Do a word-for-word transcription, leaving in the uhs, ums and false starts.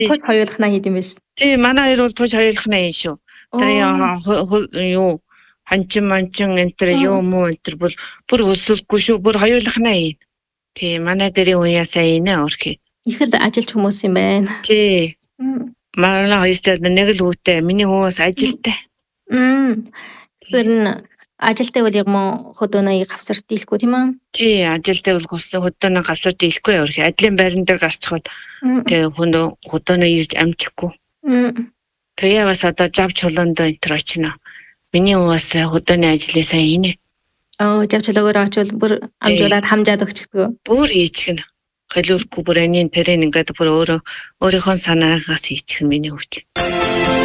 тууж хоёулахнаа хийдэм биш. Тий, манай хоёр бол тууж хоёулахнаа хийн шүү. Тэр юу ханчин манчин энтер юу муу энтер бол бүр өсөлгүй шүү. Бүр хоёулахнаа хийн. Тий, манай гэрийн уяасаа инээ орхи. Ихэд ажилч хүмүүс юм байна. Тий. Манай хоёрчаад нэг л хүүтэй. Миний хүү бас ажилтай. Мм. Тэгэхээр ажилтай бол юм хөдөөнөө гавсар дийлэхгүй тийм үү? Тий, ажилтай бол хөдөөнөө гавсар дийлэхгүй орхи. Ажлын байран дээр гарцхад тэгээ хүн хөдөөнөө ирж амжихгүй. Тэгээ бас одоо жав чулуундоо энтер очино. Миний хүү бас хөдөөний ажлаасаа инээ. Аа, жав чулуугаар очивол бүр амжуулаад хамжаад өгчихдөг. Бүр хийчихнэ. Хэлүүлэхгүй бүр энэ тэрэн ингээд бүр өөрөө өөрийнхөө санаагаас хийчих миний хөвч.